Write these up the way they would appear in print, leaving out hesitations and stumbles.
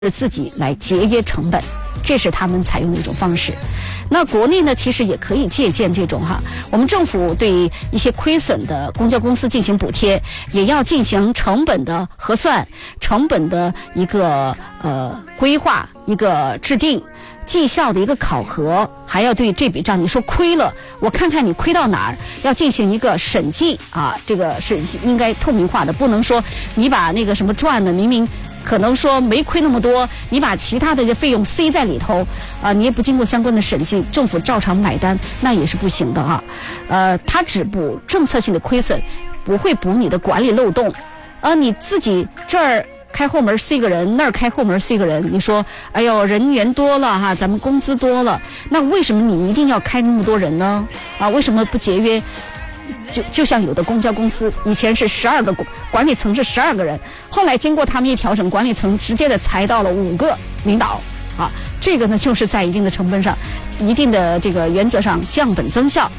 自己来节约成本，这是他们采用的一种方式。那国内呢，其实也可以借鉴这种我们政府对一些亏损的公交公司进行补贴，也要进行成本的核算，成本的一个规划，一个制定。绩效的一个考核，还要对这笔账，你说亏了，我看看你亏到哪儿，要进行一个审计这个是应该透明化的，不能说你把那个什么赚的明明可能说没亏那么多，你把其他的这费用塞在里头你也不经过相关的审计，政府照常买单，那也是不行的它只补政策性的亏损，不会补你的管理漏洞你自己这儿开后门4个人，那儿开后门4个人，你说哎呦人员多了咱们工资多了，那为什么你一定要开那么多人呢为什么不节约？就像有的公交公司以前是12个管理层是12个人，后来经过他们一调整，管理层直接的裁到了5个领导这个呢就是在一定的成本上，一定的这个原则上降本增效。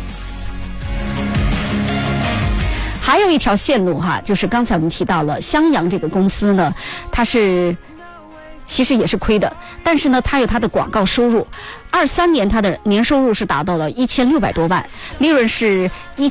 还有一条线路就是刚才我们提到了襄阳这个公司呢，它是其实也是亏的，但是呢它有它的广告收入，23年它的年收入是达到了1600多万，利润是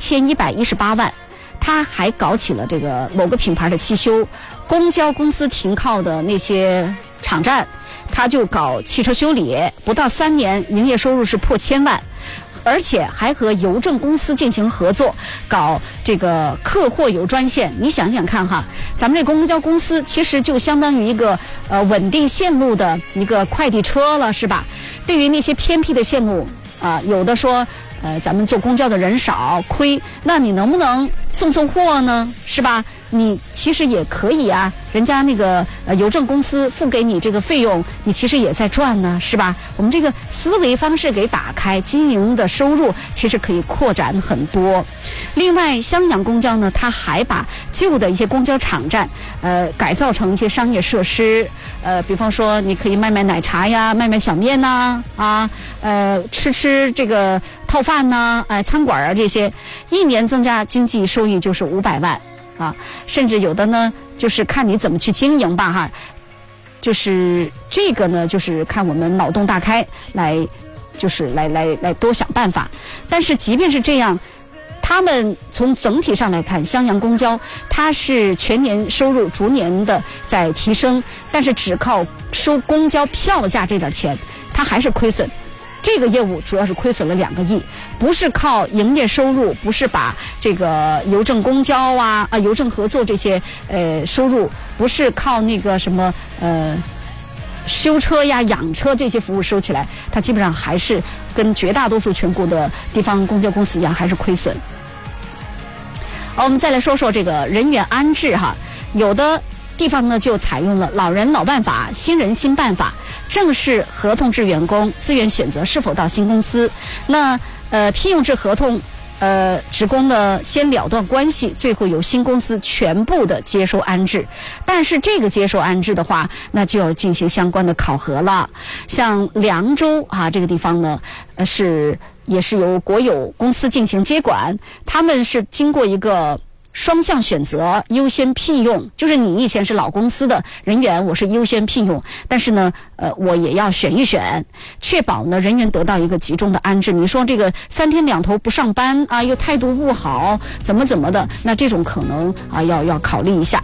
1118万。它还搞起了这个某个品牌的汽修，公交公司停靠的那些场站，它就搞汽车修理，不到3年营业收入是破1000万。而且还和邮政公司进行合作，搞这个客货邮专线。你想想看咱们这公交公司其实就相当于一个稳定线路的一个快递车了，是吧？对于那些偏僻的线路有的说咱们坐公交的人少亏，那你能不能送货呢？是吧？你其实也可以人家那个邮政公司付给你这个费用，你其实也在赚呢，是吧？我们这个思维方式给打开，经营的收入其实可以扩展很多。另外襄阳公交呢，它还把旧的一些公交场站改造成一些商业设施，比方说你可以卖奶茶呀，卖小面呐吃这个套饭呐餐馆这些，一年增加经济收益就是500万甚至有的呢就是看你怎么去经营吧就是这个呢就是看我们脑洞大开来多想办法。但是即便是这样，他们从整体上来看，襄阳公交它是全年收入逐年的在提升，但是只靠收公交票价这点钱它还是亏损。这个业务主要是亏损了2个亿，不是靠营业收入，不是把这个邮政公交邮政合作这些收入，不是靠那个什么修车呀养车这些服务收起来，它基本上还是跟绝大多数全国的地方公交公司一样，还是亏损。好，我们再来说说这个人员安置有的地方呢就采用了老人老办法，新人新办法，正式合同制员工自愿选择是否到新公司。那聘用制合同职工呢先了断关系，最后由新公司全部的接收安置。但是这个接收安置的话，那就要进行相关的考核了。像凉州这个地方呢也是由国有公司进行接管，他们是经过一个双向选择，优先聘用，就是你以前是老公司的人员，我是优先聘用，但是呢我也要选一选，确保呢人员得到一个集中的安置。你说这个3天2头不上班又态度不好，怎么的，那这种可能要考虑一下。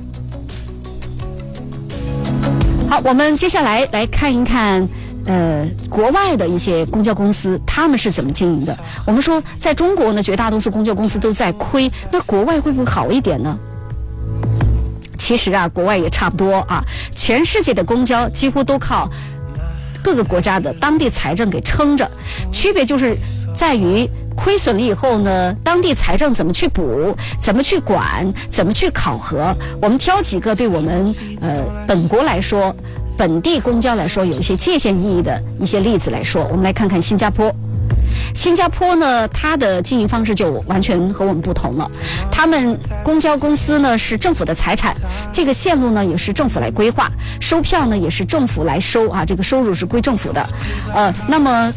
好，我们接下来看一看国外的一些公交公司他们是怎么经营的。我们说在中国呢绝大多数公交公司都在亏，那国外会不会好一点呢？其实国外也差不多全世界的公交几乎都靠各个国家的当地财政给撑着，区别就是在于亏损了以后呢，当地财政怎么去补，怎么去管，怎么去考核。我们挑几个对我们本国来说，本地公交来说有一些借鉴意义的一些例子来说，我们来看看新加坡。新加坡呢，它的经营方式就完全和我们不同了。他们公交公司呢是政府的财产，这个线路呢也是政府来规划，收票呢也是政府来收这个收入是归政府的。那么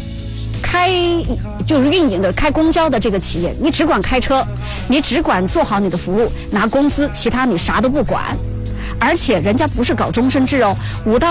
就是运营的开公交的这个企业，你只管开车，你只管做好你的服务，拿工资，其他你啥都不管。 而且人家不是搞终身制哦，5到